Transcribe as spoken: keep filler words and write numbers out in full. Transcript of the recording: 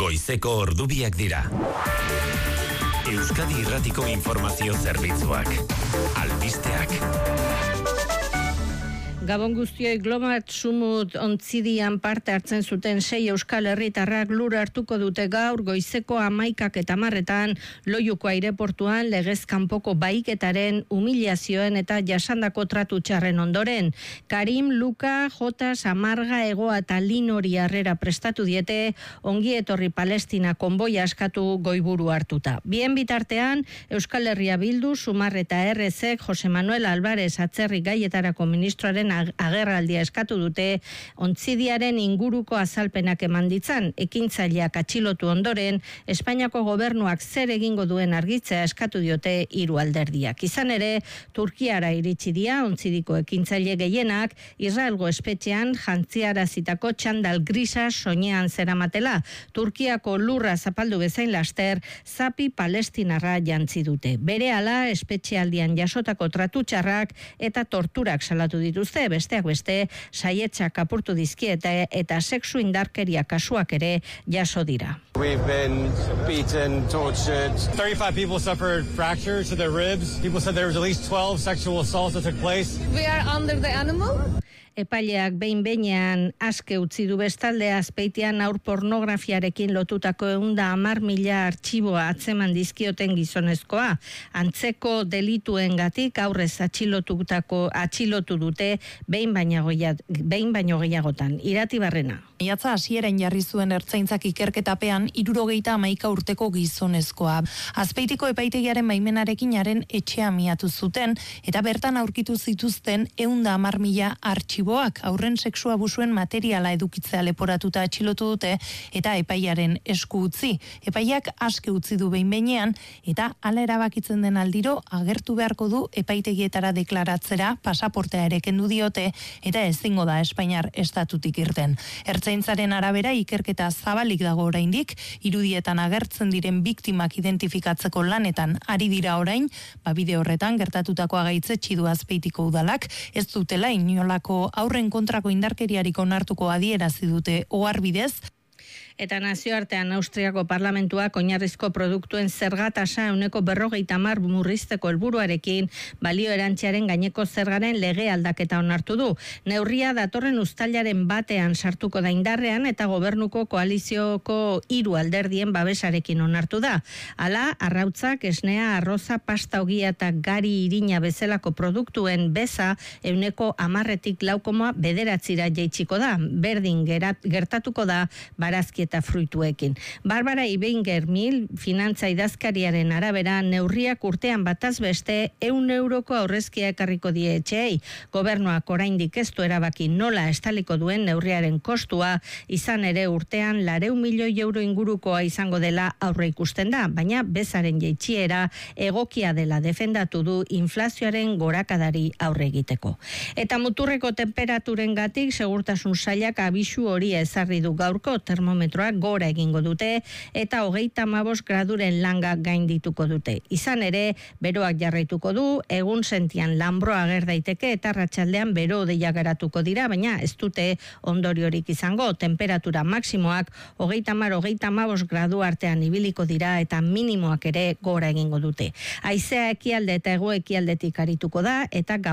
Goizeko ordubiak dira. Euskadi Irratiko Informazio Zerbitzuak. Albisteak. Gabon guztioi, Globat Sumut ontzidian parte hartzen zuten sei Euskal Herritarrak lur hartuko dute gaur goizeko hamaikak eta hamarretan Loiuko aireportuan legez kanpoko bahiketaren humiliazioen eta jasandako tratu txarren ondoren. Karim, Luka, Jota, Samarga, Egoa eta Linori harrera prestatu diete ongi etorri Palestina konboia askatu goiburu hartuta. Bien bitartean, Euskal Herria Bildu, Sumar eta Errezek Jose Manuel Alvarez atzerri gaietarako ministroaren agerraldia eskatu dute ontzidiaren inguruko azalpenak eman ditzan. Ekintzaileak atxilotu ondoren, Espainiako gobernuak zer egingo duen argitzea eskatu diote hiru alderdiak. Izan ere, Turkiara iritsi dira ontzidiko ekintzaile gehienak Israelgo espetxean jantziarazitako txandal grisa soinean zeramatela. Turkiako lurra zapaldu bezain laster, zapi palestinarra jantzi dute. Berehala, espetxealdian jasotako tratutxarrak eta torturak salatu dituzte, besteak beste, saietxak apurtu dizkiete eta sexu indarkeria kasuak ere jaso dira. We've been beaten, tortured. thirty-five people suffered fractures to their ribs. People said there was at least twelve sexual assaults that took place. We are under the animal. Epaileak behin-behinean aske utzi du bestalde Azpeitian aur pornografiarekin lotutako ehunda hamar mila artxiboa atzeman dizkioten gizonezkoa. Antzeko delituengatik aurrez atxilotutako atxilotu dute behin baino behin baino gehiagotan. Iratibarrena. Iatza hasieren jarri zuen ertzaintzak ikerketapean hirurogeita hamaika urteko gizonezkoa. Azpeitiko epaitegiaren baimenarekin haren etxea miatu zuten eta bertan aurkitu zituzten ehunda hamar mila artxiboak aurren sexu abusuen materiala edukitzea leporatuta atxilotu dute eta epaiaren esku utzi. Epaiak aske utzi du behin-behinean eta hala erabakitzen den aldiro agertu beharko du epaitegietara deklaratzera pasaportea ere kendu diote eta ezingo da Espainiar estatutik irten. Ertzaintzaren arabera ikerketa zabalik dago oraindik, irudietan agertzen diren biktimak identifikatzeko lanetan ari dira orain, ba bide horretan gertatutakoa gaitzetsi du Azpeitiko udalak, ez dutela inolako aurren kontrako indarkeriarik onartuko adierazi dute oharbidez. Eta nazioartean Austriako parlamentuak oinarrizko produktuen zerga tasa ehuneko berrogeita hamar murrizteko helburuarekin balio erantziaren gaineko zergaren lege aldaketa onartu du. Neurria datorren uztailaren batean sartuko da indarrean eta gobernuko koalizioko hiru alderdien babesarekin onartu da. Hala, arrautzak, esnea, arroza, pasta ogia eta gari irina bezalako produktuen beza ehuneko hamarretik lau koma bederatzira jaitsiko da. Berdin gerat, gertatuko da barazki eta fruituekin. Barbara Ibeinger Mil, finantza idazkariaren arabera, neurriak urtean bataz beste ehun euroko aurrezkia ekarriko die etxeei. Gobernuak oraindik ez du erabaki nola estaliko duen neurriaren kostua, izan ere urtean laurehun milioi euro ingurukoa izango dela aurre ikusten da, baina bezaren jaitsiera egokia dela defendatu du inflazioaren gorakadari aurre egiteko. Eta muturreko temperaturengatik segurtasun sailak abisu hori ezarri du gaurko termometro gora egingo dute eta hogeita hamabost graduren langa gaindituko dute. Izan ere, beroak jarraituko du, egun sentian lanbroa ager daiteke eta arratsaldean bero deia geratuko dira, baina ez dute ondoriorik izango. Temperatura maksimoak hogeita hamar hogeita hamabost gradu artean ibiliko dira eta minimoak ere gora egingo dute. Haizea ekialde eta hego ekialdetik arituko da eta